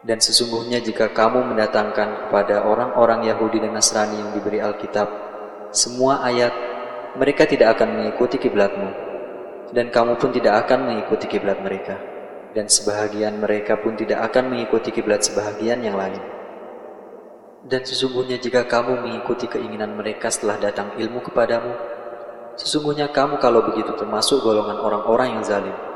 Dan sesungguhnya jika kamu mendatangkan kepada orang-orang Yahudi dan Nasrani yang diberi Alkitab semua ayat, mereka tidak akan mengikuti kiblatmu, dan kamu pun tidak akan mengikuti kiblat mereka, dan sebahagian mereka pun tidak akan mengikuti kiblat sebahagian yang lain. Dan sesungguhnya jika kamu mengikuti keinginan mereka setelah datang ilmu kepadamu, sesungguhnya kamu kalau begitu termasuk golongan orang-orang yang zalim.